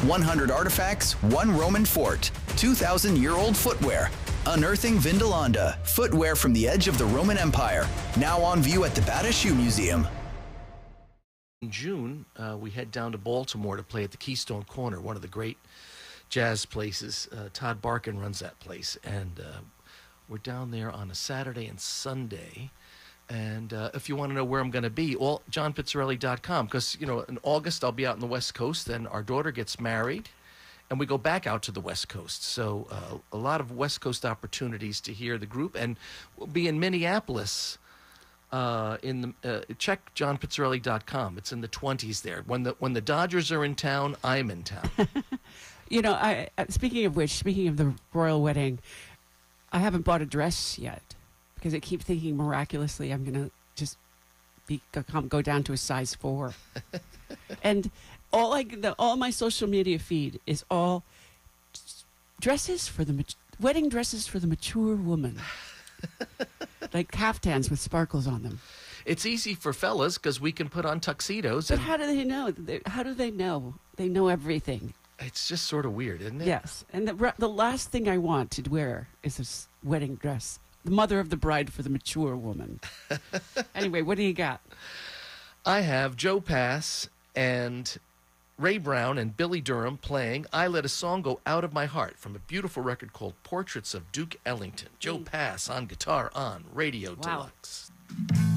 100 artifacts, one Roman fort, 2,000-year-old footwear. Unearthing Vindolanda, footwear from the edge of the Roman Empire. Now on view at the Bata Shoe Museum. In June, we head down to Baltimore to play at the Keystone Corner, one of the great jazz places. Todd Barkin runs that place, and we're down there on a Saturday and Sunday. And if you want to know where I'm going to be, johnpizzarelli.com, because, in August I'll be out on the West Coast, then our daughter gets married, and we go back out to the West Coast. So a lot of West Coast opportunities to hear the group, and we'll be in Minneapolis. Check johnpizzarelli.com. It's in the 20s there. When the Dodgers are in town, I'm in town. Speaking of the royal wedding, I haven't bought a dress yet because I keep thinking miraculously I'm going to just go down to a size 4. And all my social media feed is all dresses for wedding dresses for the mature woman. Like caftans with sparkles on them. It's easy for fellas because we can put on tuxedos. But how do they know? How do they know? They know everything. It's just sort of weird, isn't it? Yes. And the last thing I want to wear is this wedding dress. The mother of the bride for the mature woman. Anyway, what do you got? I have Joe Pass and Ray Brown and Billy Durham playing I Let a Song Go Out of My Heart from a beautiful record called Portraits of Duke Ellington. Joe Pass on guitar on Radio Deluxe.